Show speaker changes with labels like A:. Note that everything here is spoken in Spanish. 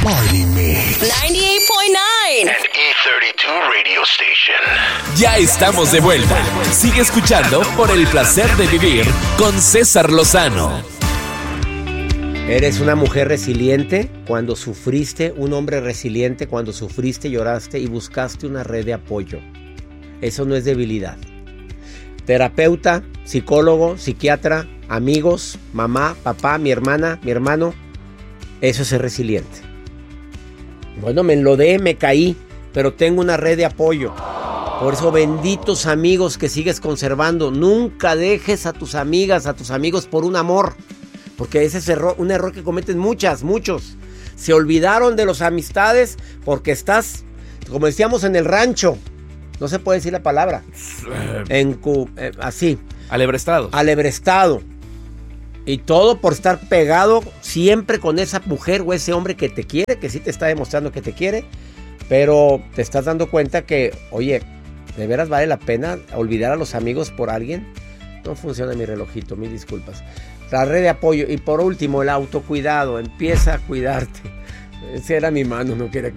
A: Party Mix.
B: 98.9
C: and E32 Radio Station.
D: Ya estamos de vuelta. Sigue escuchando Por el placer de vivir con César Lozano.
E: Eres una mujer resiliente cuando sufriste, un hombre resiliente cuando sufriste, lloraste y buscaste una red de apoyo. Eso no es debilidad. Terapeuta, psicólogo, psiquiatra, amigos, mamá, papá, mi hermana, mi hermano. Eso es ser resiliente. Bueno, me enlodé, me caí, pero tengo una red de apoyo. Por eso, benditos amigos que sigues conservando. Nunca dejes a tus amigas, a tus amigos por un amor. Porque ese es un error que cometen muchos. Se olvidaron de las amistades porque estás, como decíamos en el rancho, no se puede decir la palabra, así. Alebrestado. Y todo por estar pegado siempre con esa mujer o ese hombre que te quiere, que sí te está demostrando que te quiere, pero te estás dando cuenta que, oye, ¿de veras vale la pena olvidar a los amigos por alguien? No funciona mi relojito, mil disculpas. La red de apoyo. Y por último, el autocuidado. Empieza a cuidarte. Esa era mi mano, no quería que